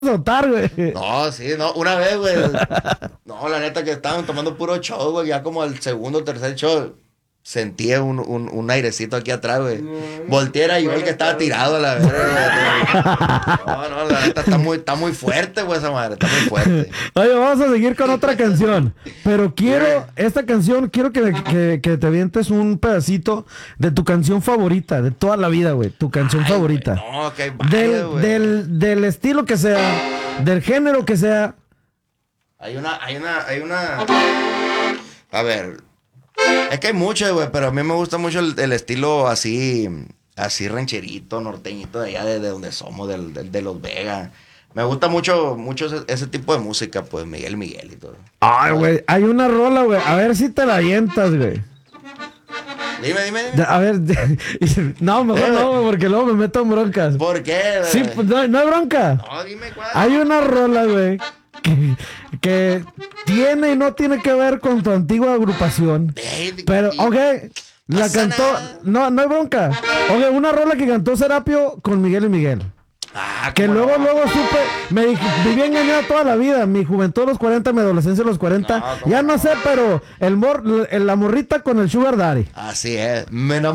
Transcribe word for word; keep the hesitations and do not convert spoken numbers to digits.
soltar, güey. No, sí, no, una vez, güey. No, la neta que estaban tomando puro show, güey. Ya como el segundo o tercer show, sentí un, un, un airecito aquí atrás, güey. Volteara y yo el que estaba tirado a la verga, güey. No, no, la neta está muy, está muy fuerte, güey, esa madre. Está muy fuerte. Oye, vamos a seguir con otra canción. Pero quiero, esta canción, quiero que, que, que te avientes un pedacito de tu canción favorita, de toda la vida, güey. Tu canción Ay, favorita. güey, no, que hay varias, Del, güey. del, del estilo que sea, del género que sea. Hay una, hay una, hay una. A ver. Es que hay muchas, güey, pero a mí me gusta mucho el, el estilo así, así rancherito, norteñito de allá de, de donde somos, del, del- de Los Vegas. Me gusta mucho, mucho ese, ese tipo de música, pues, Miguel Miguel y todo. Ay, güey, hay una rola, güey. A ver si te la avientas, güey. Dime, dime, De- dime. A ver, de- no, mejor no, güey, porque luego me meto en broncas. ¿Por qué, güey? Sí, pues, no, no hay bronca. No, dime cuál. Hay una rola, güey, que, que tiene y no tiene que ver con tu antigua agrupación. Ey, Pero, y- ok, la pasa cantó. nada. No, no hay bronca. Ok, una rola que cantó Serapio con Miguel y Miguel. Ah, Que cómo luego, no. luego supe, me dije, viví engañado toda la vida, mi juventud a los cuarenta, mi adolescencia a los cuarenta, No, cómo ya no no. sé, pero el mor, la morrita con el sugar daddy. Así es. Me